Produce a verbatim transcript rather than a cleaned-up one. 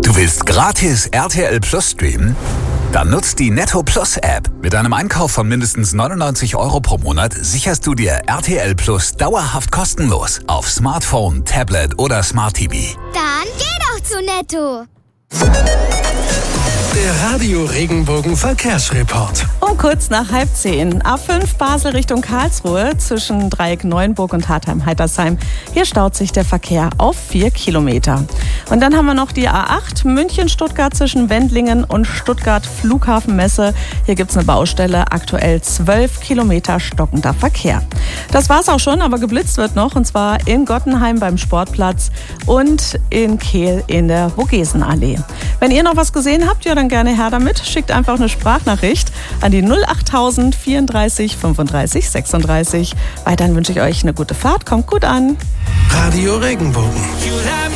Du willst gratis R T L Plus streamen? Dann nutzt die Netto Plus App. Mit einem Einkauf von mindestens neunundneunzig Euro pro Monat sicherst du dir R T L Plus dauerhaft kostenlos auf Smartphone, Tablet oder Smart T V. Dann geh doch zu Netto. Der Radio Regenbogen Verkehrsreport. Um kurz nach halb zehn. A fünf Basel Richtung Karlsruhe zwischen Dreieck Neuenburg und Hartheim-Heidersheim. Hier staut sich der Verkehr auf vier Kilometer. Und dann haben wir noch die A acht München-Stuttgart zwischen Wendlingen und Stuttgart Flughafenmesse. Hier gibt es eine Baustelle. Aktuell zwölf Kilometer stockender Verkehr. Das war's auch schon, aber geblitzt wird noch. Und zwar in Gottenheim beim Sportplatz und in Kehl in der Vogesenallee. Wenn ihr noch was gesehen habt, ja, dann gerne her damit. Schickt einfach eine Sprachnachricht an die null achttausend vierunddreißig fünfunddreißig sechsunddreißig. Weiterhin wünsche ich euch eine gute Fahrt. Kommt gut an. Radio Regenbogen.